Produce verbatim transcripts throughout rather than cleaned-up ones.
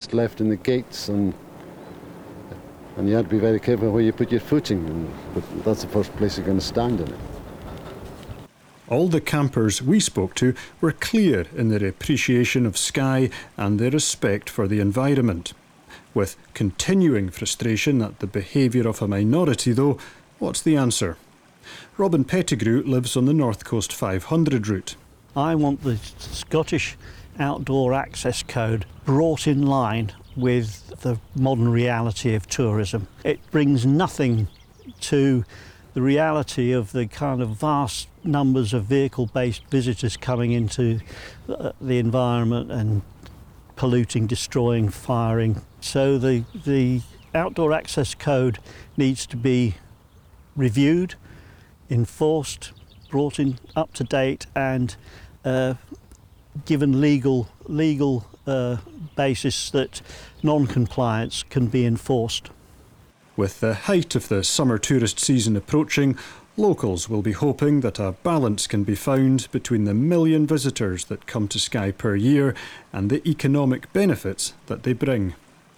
just left in the gates, and and you had to be very careful where you put your footing, and, but that's the first place you're going to stand in it. All the campers we spoke to were clear in their appreciation of Skye and their respect for the environment. With continuing frustration at the behaviour of a minority though, what's the answer? Robin Pettigrew lives on the North Coast five hundred route. I want the Scottish Outdoor Access Code brought in line with the modern reality of tourism. It brings nothing to the reality of the kind of vast numbers of vehicle-based visitors coming into the environment and polluting, destroying, firing. So the, the Outdoor Access Code needs to be reviewed, enforced, brought in up to date, and uh, given legal legal uh, basis that non-compliance can be enforced. With the height of the summer tourist season approaching, locals will be hoping that a balance can be found between the million visitors that come to Skye per year and the economic benefits that they bring.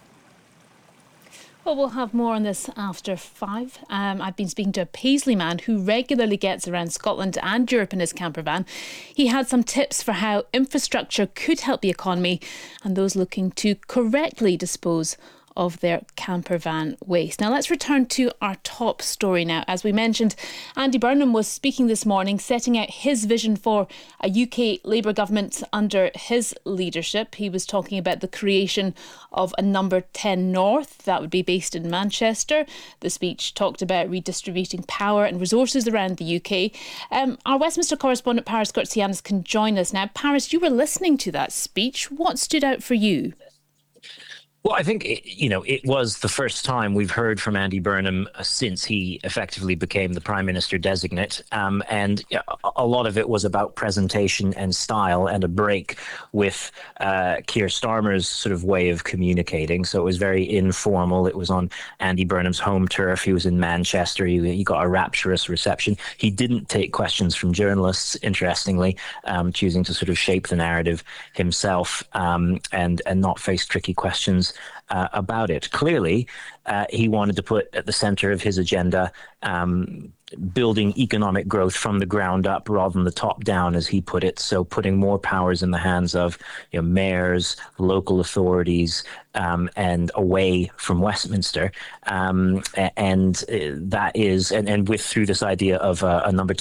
Well, we'll have more on this after five. Um, I've been speaking to a Paisley man who regularly gets around Scotland and Europe in his camper van. He had some tips for how infrastructure could help the economy and those looking to correctly dispose of their camper van waste. Now let's return to our top story now. As we mentioned, Andy Burnham was speaking this morning, setting out his vision for a U K Labour government under his leadership. He was talking about the creation of a number ten North that would be based in Manchester. The speech talked about redistributing power and resources around the U K. Um, our Westminster correspondent Paris Gurtsianis can join us now. Paris, you were listening to that speech. What stood out for you? Well, I think, you know, it was the first time we've heard from Andy Burnham since he effectively became the Prime Minister designate. Um, and a lot of it was about presentation and style and a break with uh, Keir Starmer's sort of way of communicating. So it was very informal. It was on Andy Burnham's home turf. He was in Manchester. He, he got a rapturous reception. He didn't take questions from journalists, interestingly, um, choosing to sort of shape the narrative himself um, and, and not face tricky questions Uh, about it. Clearly, uh, he wanted to put at the center of his agenda um, building economic growth from the ground up rather than the top down, as he put it. So putting more powers in the hands of you know, mayors, local authorities, um, and away from Westminster. Um, and uh, that is, and, and with through this idea of a, a number